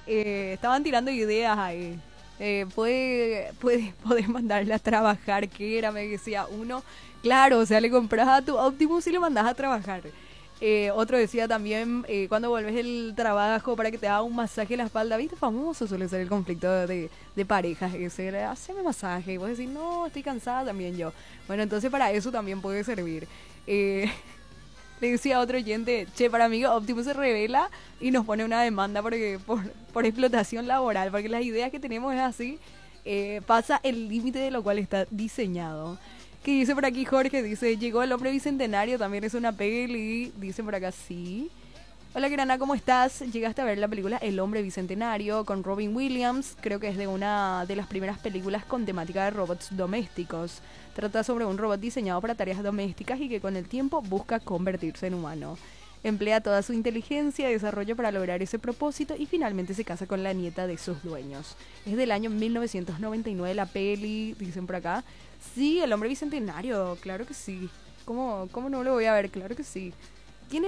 estaban tirando ideas ahí. Podés mandarle a trabajar, ¿qué era? Me decía uno. Claro, o sea, le compras a tu Optimus y le mandas a trabajar. Otro decía también, cuando vuelves del trabajo para que te haga un masaje en la espalda, ¿viste? Famoso suele ser el conflicto de parejas, ese, haceme masaje, y vos decís, no, estoy cansada también yo. Bueno, entonces para eso también puede servir. Eh, Le decía a otro oyente, che, para mí Optimus se revela y nos pone una demanda por explotación laboral, porque las ideas que tenemos es así, pasa el límite de lo cual está diseñado. ¿Qué dice por aquí Jorge? Dice, llegó el hombre bicentenario, también es una peli, dice por acá, sí. Hola Grana, ¿cómo estás? Llegaste a ver la película El hombre bicentenario con Robin Williams, creo que es de una de las primeras películas con temática de robots domésticos. Trata sobre un robot diseñado para tareas domésticas y que con el tiempo busca convertirse en humano. Emplea toda su inteligencia y desarrollo para lograr ese propósito y finalmente se casa con la nieta de sus dueños. Es del año 1999 la peli, dicen por acá. Sí, El hombre bicentenario, claro que sí. ¿Cómo no lo voy a ver? Claro que sí. Tiene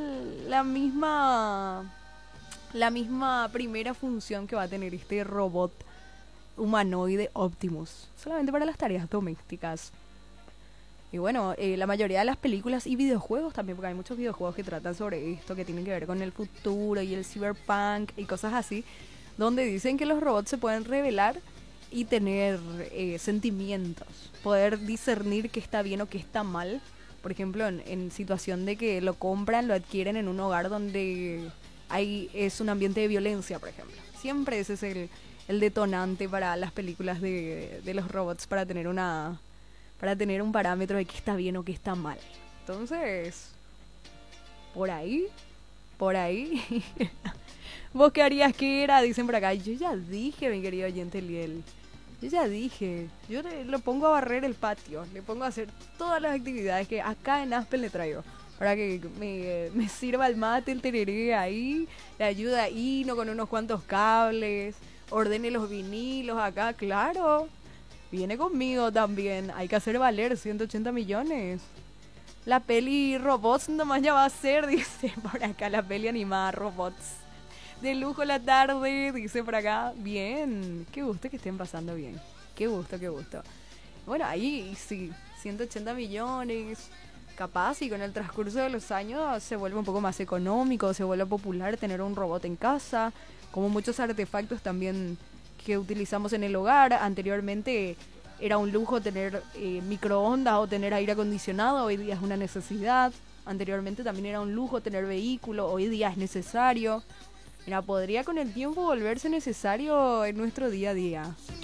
la misma primera función que va a tener este robot humanoide Optimus, solamente para las tareas domésticas. Y bueno, la mayoría de las películas y videojuegos también, porque hay muchos videojuegos que tratan sobre esto, que tienen que ver con el futuro y el cyberpunk y cosas así, donde dicen que los robots se pueden revelar y tener sentimientos, poder discernir qué está bien o qué está mal. Por ejemplo, en situación de que lo compran, lo adquieren en un hogar donde es un ambiente de violencia, por ejemplo. Siempre ese es el detonante para las películas de los robots, para tener un parámetro de qué está bien o qué está mal. Entonces, por ahí, por ahí. ¿Vos qué harías que era? Dicen por acá. Yo ya dije, mi querido oyente Liel. Yo ya dije. Lo pongo a barrer el patio. Le pongo a hacer todas las actividades que acá en Aspen le traigo. Para que me sirva el mate, el tereré ahí. Le ayuda ahí, no con unos cuantos cables. Ordene los vinilos acá, claro. Viene conmigo también. Hay que hacer valer 180 millones. La peli Robots nomás ya va a ser, dice por acá. La peli animada Robots. De lujo la tarde, dice por acá. Bien, qué gusto que estén pasando bien. Qué gusto, qué gusto. Bueno, ahí sí, 180 millones. Capaz y con el transcurso de los años se vuelve un poco más económico, se vuelve popular tener un robot en casa, como muchos artefactos también que utilizamos en el hogar. Anteriormente era un lujo tener microondas o tener aire acondicionado, hoy día es una necesidad. Anteriormente también era un lujo tener vehículo, hoy día es necesario. Mira, podría con el tiempo volverse necesario en nuestro día a día.